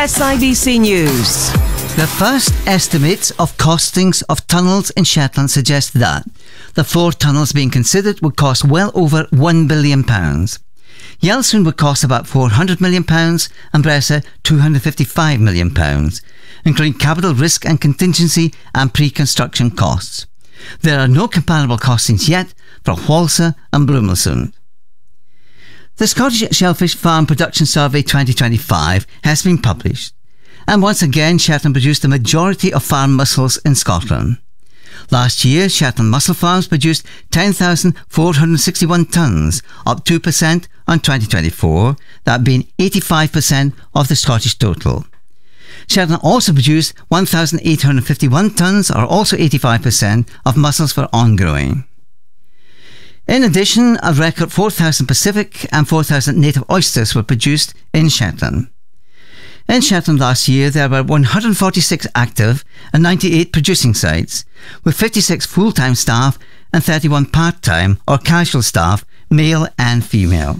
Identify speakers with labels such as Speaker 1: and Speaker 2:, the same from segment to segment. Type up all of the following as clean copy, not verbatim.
Speaker 1: SIBC News.
Speaker 2: The first estimates of costings of tunnels in Shetland suggest that the 4 tunnels being considered would cost well over £1 billion. Yellowstone would cost about £400 million and Bressa £255 million, including capital risk and contingency and pre-construction costs. There are no comparable costings yet for Whalsa and Blomelsund. The Scottish Shellfish Farm Production Survey 2025 has been published, and once again Shetland produced the majority of farm mussels in Scotland. Last year, Shetland mussel farms produced 10,461 tonnes, up 2% on 2024, that being 85% of the Scottish total. Shetland also produced 1,851 tonnes, or also 85% of mussels for on-growing. In addition, a record 4,000 Pacific and 4,000 native oysters were produced in Shetland. In Shetland last year, there were 146 active and 98 producing sites, with 56 full-time staff and 31 part-time or casual staff, male and female.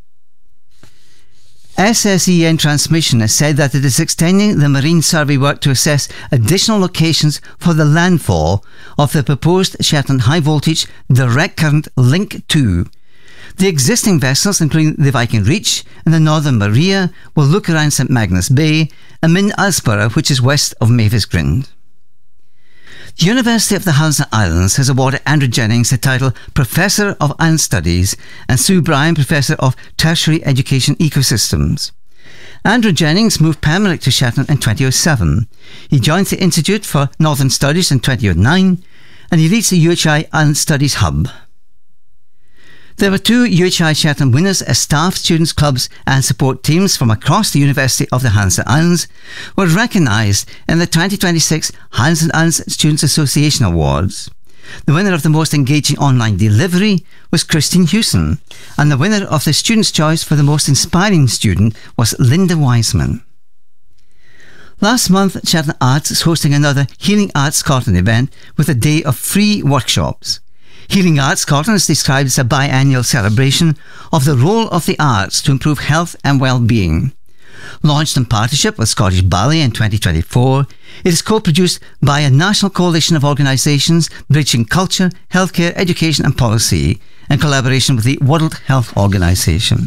Speaker 2: SSEN Transmission has said that it is extending the marine survey work to assess additional locations for the landfall of the proposed Shetland High Voltage Direct Current Link 2. The existing vessels, including the Viking Reach and the Northern Maria, will look around St Magnus Bay and Min Ullsborough, which is west of Mavis Grind. The University of the Highlands and Islands has awarded Andrew Jennings the title Professor of Island Studies and Sue Bryan Professor of Tertiary Education Ecosystems. Andrew Jennings moved permanently to Shetland in 2007. He joined the Institute for Northern Studies in 2009 and he leads the UHI Island Studies Hub. There were 2 UHI Shetland winners as staff, students, clubs and support teams from across the University of the Highlands and Islands were recognised in the 2026 Highlands and Islands Students Association Awards. The winner of the most engaging online delivery was Christine Hewson, and the winner of the Student's Choice for the most inspiring student was Linda Wiseman. Last month, Shetland Arts is hosting another Healing Arts Scotland event with a day of free workshops. Healing Arts Scotland is described as a biannual celebration of the role of the arts to improve health and well-being. Launched in partnership with Scottish Ballet in 2024, it is co-produced by a national coalition of organisations bridging culture, healthcare, education and policy in collaboration with the World Health Organisation.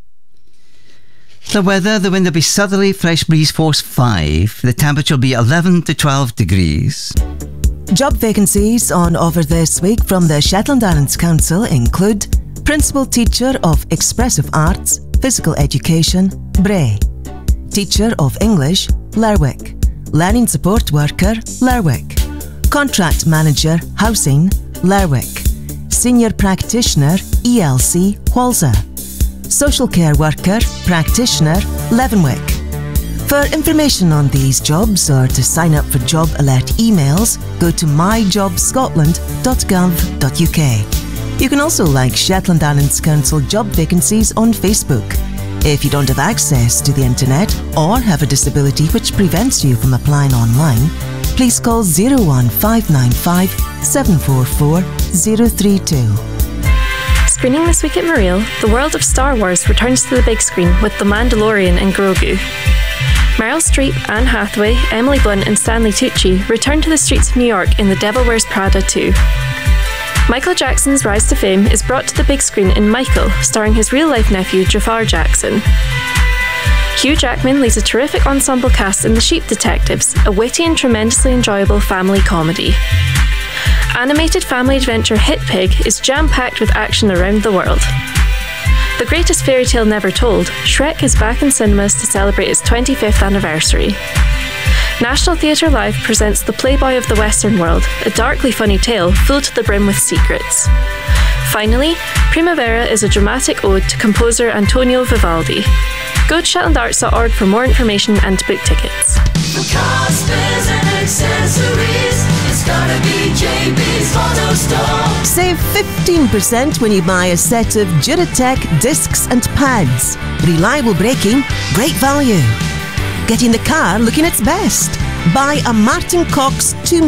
Speaker 2: The weather, the wind will be southerly, fresh breeze force 5. The temperature will be 11 to 12 degrees.
Speaker 1: Job vacancies on offer this week from the Shetland Islands Council include Principal Teacher of Expressive Arts, Physical Education, Bray; Teacher of English, Lerwick; Learning Support Worker, Lerwick; Contract Manager, Housing, Lerwick; Senior Practitioner, ELC, Whalsa; Social Care Worker, Practitioner, Leavenwick. For information on these jobs or to sign up for job alert emails, go to myjobscotland.gov.uk. You can also like Shetland Islands Council job vacancies on Facebook. If you don't have access to the internet or have a disability which prevents you from applying online, please call 01595 744 032.
Speaker 3: Screening this week at Mariel, the world of Star Wars returns to the big screen with The Mandalorian and Grogu. Meryl Streep, Anne Hathaway, Emily Blunt and Stanley Tucci return to the streets of New York in The Devil Wears Prada 2. Michael Jackson's rise to fame is brought to the big screen in Michael, starring his real-life nephew Jafar Jackson. Hugh Jackman leads a terrific ensemble cast in The Sheep Detectives, a witty and tremendously enjoyable family comedy. Animated family adventure Hit Pig is jam-packed with action around the world. The greatest fairy tale never told, Shrek is back in cinemas to celebrate its 25th anniversary. National Theatre Live presents The Playboy of the Western World, a darkly funny tale filled to the brim with secrets. Finally, Primavera is a dramatic ode to composer Antonio Vivaldi. Go to shetlandarts.org for more information and to book tickets.
Speaker 4: For car spares and accessories, it's gotta be JB's Auto Store.
Speaker 1: Save 15% when you buy a set of Duratec discs and pads. Reliable braking, great value. Getting the car looking its best. Buy a Martin Cox 2